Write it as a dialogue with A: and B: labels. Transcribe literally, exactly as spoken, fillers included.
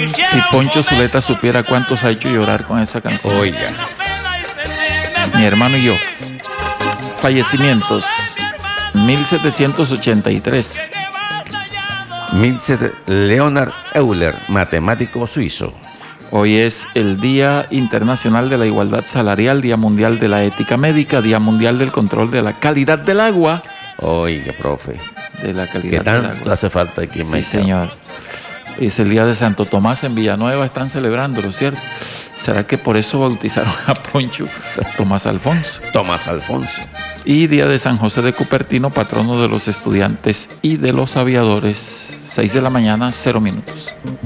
A: Si Poncho Zuleta supiera cuántos ha hecho llorar con esa canción.
B: Oiga.
A: Mi hermano y yo. Fallecimientos. mil setecientos ochenta y tres.
B: Leonard Euler, matemático suizo.
A: Hoy es el Día Internacional de la Igualdad Salarial, Día Mundial de la Ética Médica, Día Mundial del Control de la Calidad del Agua.
B: Oiga, profe.
A: De la
B: ¿Qué
A: calidad del
B: tanto
A: agua.
B: hace falta aquí en
A: Sí,
B: México?
A: señor. Es el Día de Santo Tomás en Villanueva, están celebrándolo, ¿cierto? ¿Será que por eso bautizaron a Poncho Tomás Alfonso?
B: Tomás Alfonso.
A: Y Día de San José de Cupertino, patrono de los estudiantes y de los aviadores. seis de la mañana, cero minutos.